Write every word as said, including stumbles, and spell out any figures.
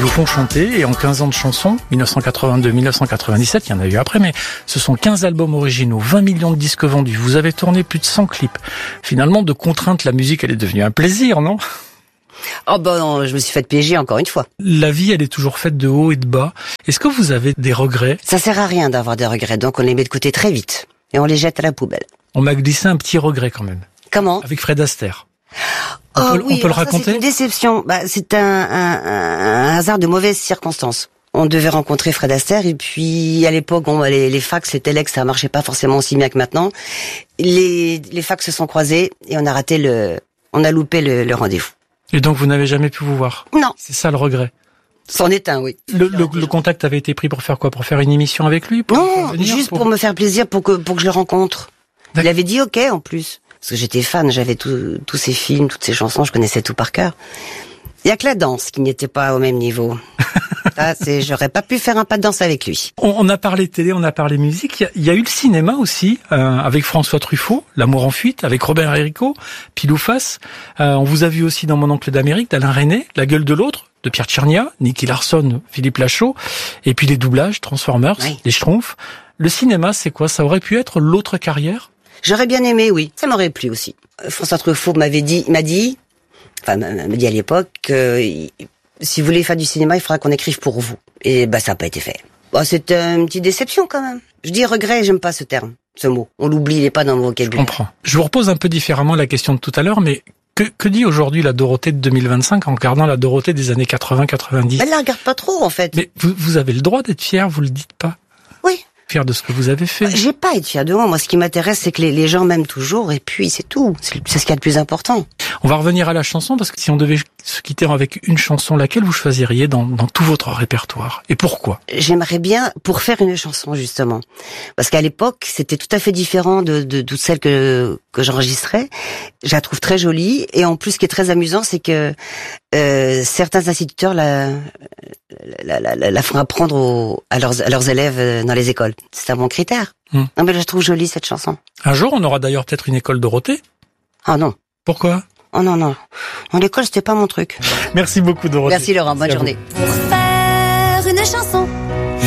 font chanter, et en quinze ans de chansons, mille neuf cent quatre-vingt-deux mille neuf cent quatre-vingt-dix-sept, il y en a eu après, mais ce sont quinze albums originaux, vingt millions de disques vendus, vous avez tourné plus de cent clips. Finalement, de contrainte, la musique, elle est devenue un plaisir, non ? Oh ben non, je me suis fait piéger encore une fois. La vie, elle est toujours faite de haut et de bas. Est-ce que vous avez des regrets ? Ça sert à rien d'avoir des regrets, donc on les met de côté très vite. Et on les jette à la poubelle. On m'a glissé un petit regret quand même. Comment ? Avec Fred Astaire. On oh peut, oui, on peut le ça, raconter ? c'est une déception. Bah, c'est un, un, un hasard de mauvaises circonstances. On devait rencontrer Fred Astaire et puis à l'époque, bon, les, les fax, les telex, ça marchait pas forcément aussi bien que maintenant. Les, les fax se sont croisés et on a raté le, on a loupé le, le rendez-vous. Et donc vous n'avez jamais pu vous voir ? Non. C'est ça le regret. C'en est un, oui. Le, le, le contact avait été pris pour faire quoi ? Pour faire une émission avec lui ? Pour Non, venir, juste pour... pour me faire plaisir, pour que pour que je le rencontre. D'accord. Il avait dit ok en plus, parce que j'étais fan, j'avais tout, tous ses films, toutes ses chansons, je connaissais tout par cœur. Il y a que la danse qui n'était pas au même niveau. Ça, c'est, j'aurais pas pu faire un pas de danse avec lui. On, on a parlé télé, on a parlé musique. Il y a, il y a eu le cinéma aussi, euh, avec François Truffaut, L'amour en fuite, avec Robert Enrico, Pile ou Face. Euh, on vous a vu aussi dans Mon oncle d'Amérique, d'Alain Resnais, La gueule de l'autre, de Pierre Tchernia, Nicky Larson, Philippe Lachaud, et puis les doublages, Transformers, oui. Les Schtroumpfs. Le cinéma, c'est quoi ? Ça aurait pu être l'autre carrière ? J'aurais bien aimé, oui. Ça m'aurait plu aussi. François Truffaut m'avait dit, m'a dit, enfin m'a dit à l'époque, que si vous voulez faire du cinéma, il faudra qu'on écrive pour vous. Et bah ça n'a pas été fait. Bon, c'est une petite déception quand même. Je dis regret, j'aime pas ce terme, ce mot. On l'oublie, il n'est pas dans mon vocabulaire. Je comprends. Je vous repose un peu différemment la question de tout à l'heure, mais que, que dit aujourd'hui la Dorothée de deux mille vingt-cinq en regardant la Dorothée des années quatre-vingts quatre-vingt-dix ? Elle la regarde pas trop en fait. Mais vous, vous avez le droit d'être fier, vous le dites pas ? Oui. Fier de ce que vous avez fait. J'ai pas à être fier de moi. Moi, ce qui m'intéresse, c'est que les, les gens m'aiment toujours, et puis c'est tout. C'est, c'est ce qu'il y a de plus important. On va revenir à la chanson, parce que si on devait se quitter avec une chanson, laquelle vous choisiriez dans, dans tout votre répertoire ? Et pourquoi ? J'aimerais bien, pour faire une chanson, justement. Parce qu'à l'époque, c'était tout à fait différent de, de, de toutes celles que, que j'enregistrais. Je la trouve très jolie, et en plus, ce qui est très amusant, c'est que euh, certains instituteurs la, la, la, la, la font apprendre aux, à, leurs, à leurs élèves dans les écoles. C'est un bon critère. Hum. Non, mais je la trouve jolie, cette chanson. Un jour, on aura d'ailleurs peut-être une école Dorothée ? Ah non. Pourquoi ? Oh non, non. En l'école, c'était pas mon truc. Merci beaucoup, Dorothée. Merci Laurent, bonne Merci journée. Pour faire une chanson